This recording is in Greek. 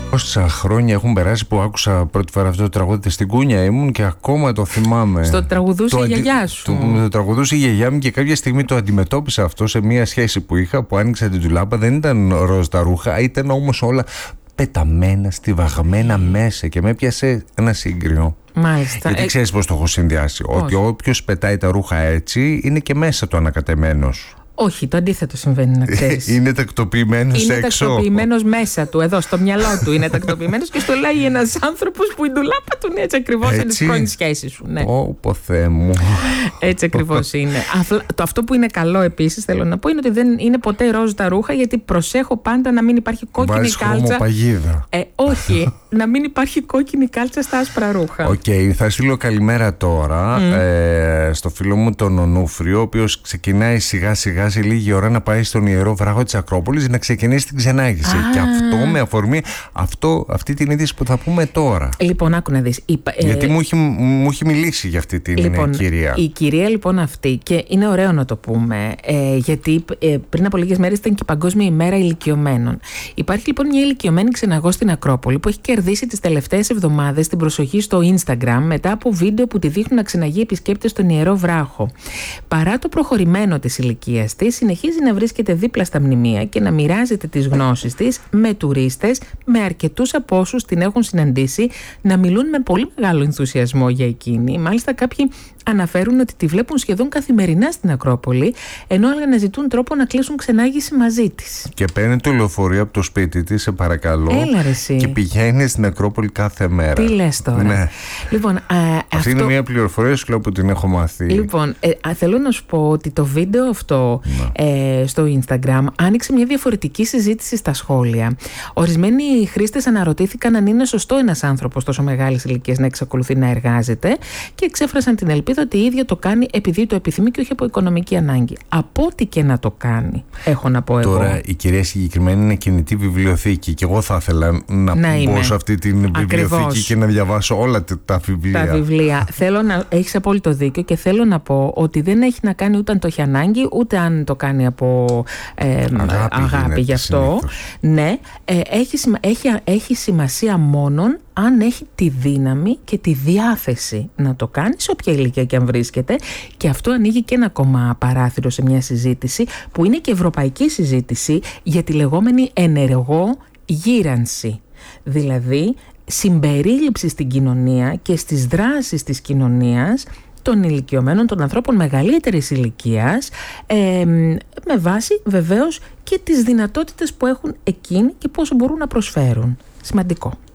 Πόσα χρόνια έχουν περάσει που άκουσα πρώτη φορά αυτό το τραγούδι? Στην Κούνια ήμουν και ακόμα το θυμάμαι. Στο τραγουδούσε η γιαγιά σου. Το τραγουδούσε η γιαγιά μου και κάποια στιγμή το αντιμετώπισα αυτό σε μια σχέση που είχα, που άνοιξα την τουλάπα. Δεν ήταν ροζ τα ρούχα, ήταν όμως όλα πεταμένα, στιβαγμένα μέσα και με έπιασε ένα σύγκρινο. Μάλιστα. Γιατί ξέρεις πώς το έχω συνδυάσει? Ότι όποιος πετάει τα ρούχα έτσι είναι και μέσα του ανακατεμένος. Όχι, το αντίθετο συμβαίνει, να ξέρεις. Είναι τακτοποιημένος έξω. Είναι τακτοποιημένος μέσα του, εδώ στο μυαλό του είναι τακτοποιημένος και στο λέει ένας άνθρωπος που η ντουλάπα του είναι έτσι ακριβώς είναι στις πρώην σχέσεις σου. Ναι. Ω, Θεέ μου. Έτσι ακριβώς είναι. Αυτό που είναι καλό επίσης, θέλω να πω, είναι ότι δεν είναι ποτέ ροζ τα ρούχα, γιατί προσέχω πάντα να μην υπάρχει κόκκινη βάζεις κάλτσα. χρωμοπαγίδα. Όχι, να μην υπάρχει κόκκινη κάλτσα στα άσπρα ρούχα. Οκ, θα στείλω καλημέρα τώρα στο φίλο μου τον Ονούφριο, ο οποίος ξεκινάει σιγά σιγά σε λίγη ώρα να πάει στον Ιερό Βράχο της Ακρόπολης να ξεκινήσει την ξενάγηση. Και αυτό με αφορμή αυτή την είδηση που θα πούμε τώρα. Λοιπόν, άκου να δεις. Γιατί μου έχει μιλήσει για αυτή την κυρία. Η κυρία λοιπόν αυτή, και είναι ωραίο να το πούμε, γιατί πριν από λίγες μέρες ήταν και η Παγκόσμια ημέρα ηλικιωμένων. Υπάρχει λοιπόν μια ηλικιωμένη ξεναγός στην Ακρόπολη που έχει κερδίσει τις τελευταίες εβδομάδες την προσοχή στο Instagram μετά από βίντεο που τη δείχνουν να ξεναγεί επισκέπτες στον Ιερό Βράχο. Παρά το προχωρημένο της ηλικίας της, συνεχίζει να βρίσκεται δίπλα στα μνημεία και να μοιράζεται τις γνώσεις της με τουρίστες, με αρκετούς από όσους την έχουν συναντήσει να μιλούν με πολύ μεγάλο ενθουσιασμό για εκείνη. Μάλιστα, κάποιοι αναφέρουν ότι τη βλέπουν σχεδόν καθημερινά στην Ακρόπολη, ενώ άλλοι αναζητούν τρόπο να κλείσουν ξενάγηση μαζί της. Και παίρνει το λεωφορείο από το σπίτι της, σε παρακαλώ. Έλα ρε εσύ. Και πηγαίνει στην Ακρόπολη κάθε μέρα. Τι λες τώρα? Ναι. Λοιπόν, αυτή είναι μια πληροφορία σου που την έχω μάθει. Λοιπόν, θέλω να σου πω ότι το βίντεο αυτό στο Instagram άνοιξε μια διαφορετική συζήτηση στα σχόλια. Ορισμένοι χρήστες αναρωτήθηκαν αν είναι σωστό ένας άνθρωπος τόσο μεγάλης ηλικίας να εξακολουθεί να εργάζεται και εξέφρασαν την ελπίδα ότι η ίδια το κάνει επειδή το επιθυμεί και όχι από οικονομική ανάγκη. Από ό,τι και να το κάνει, έχω να πω εγώ. Τώρα η κυρία συγκεκριμένη είναι κινητή βιβλιοθήκη και εγώ θα ήθελα να μπω σε αυτή την βιβλιοθήκη και να διαβάσω όλα τα βιβλία. Τα βιβλία. Έχεις απόλυτο δίκιο και θέλω να πω ότι δεν έχει να κάνει ούτε αν το έχει ανάγκη, ούτε αν το κάνει από αγάπη γι' αυτό. Ναι, έχει σημασία μόνον αν έχει τη δύναμη και τη διάθεση να το κάνει, σε όποια ηλικία και αν βρίσκεται. Και αυτό ανοίγει και ένα ακόμα παράθυρο σε μια συζήτηση που είναι και ευρωπαϊκή συζήτηση για τη λεγόμενη ενεργό γύρανση. Δηλαδή συμπερίληψη στην κοινωνία και στις δράσεις της κοινωνίας των ηλικιωμένων, των ανθρώπων μεγαλύτερης ηλικίας, με βάση βεβαίως και τις δυνατότητες που έχουν εκείνοι και πόσο μπορούν να προσφέρουν. Σημαντικό.